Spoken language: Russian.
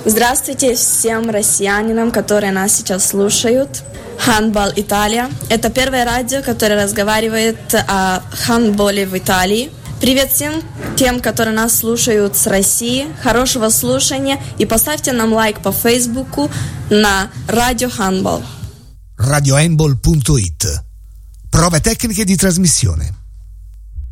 Здравствуйте всем россиянам, которые нас сейчас слушают. Handball Italia. Это первое радио, которое разговаривает о хандболе в Италии. Привет всем тем, которые нас слушают с России. Хорошего слушания и поставьте нам лайк по Фейсбуку на Radio Handball. radiohandball.it. Prove tecniche di trasmissione.